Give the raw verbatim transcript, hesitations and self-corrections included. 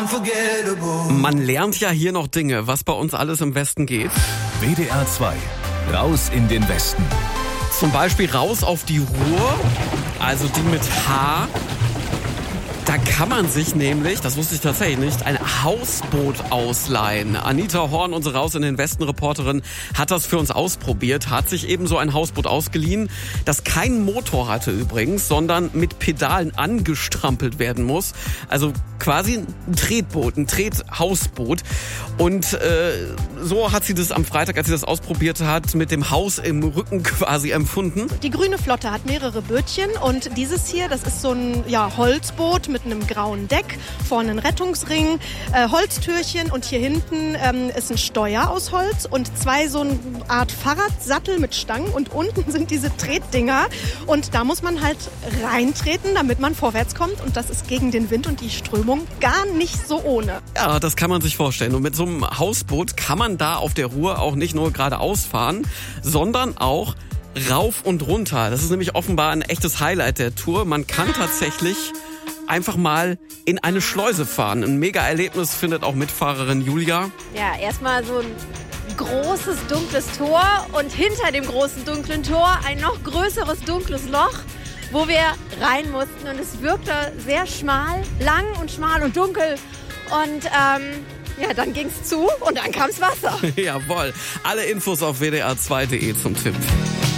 Man lernt ja hier noch Dinge, was bei uns alles im Westen geht. W D R zwei, raus in den Westen. Zum Beispiel raus auf die Ruhr, also die mit H. Da kann man sich nämlich, das wusste ich tatsächlich nicht, ein Hausboot ausleihen. Anita Horn, unsere Raus in den Westen-Reporterin, hat das für uns ausprobiert, hat sich eben so ein Hausboot ausgeliehen, das keinen Motor hatte übrigens, sondern mit Pedalen angestrampelt werden muss. Also quasi ein Tretboot, ein Trethausboot. Und äh, so hat sie das am Freitag, als sie das ausprobiert hat, mit dem Haus im Rücken quasi empfunden. Die Grüne Flotte hat mehrere Bötchen und dieses hier, das ist so ein ja, Holzboot mit einem grauen Deck, vorne ein Rettungsring, äh, Holztürchen und hier hinten ähm, ist ein Steuer aus Holz und zwei so eine Art Fahrradsattel mit Stangen und unten sind diese Tretdinger und da muss man halt reintreten, damit man vorwärts kommt und das ist gegen den Wind und die Strömung gar nicht so ohne. Ja, das kann man sich vorstellen und mit so einem Hausboot kann man da auf der Ruhr auch nicht nur geradeaus fahren, sondern auch rauf und runter. Das ist nämlich offenbar ein echtes Highlight der Tour. Man kann tatsächlich einfach mal in eine Schleuse fahren. Ein Mega-Erlebnis findet auch Mitfahrerin Julia. Ja, erstmal so ein großes, dunkles Tor und hinter dem großen, dunklen Tor ein noch größeres, dunkles Loch, wo wir rein mussten. Und es wirkte sehr schmal, lang und schmal und dunkel. Und ähm, ja, dann ging's zu und dann kam's Wasser. Jawohl. Alle Infos auf w d r zwei punkt d e zum Tipp.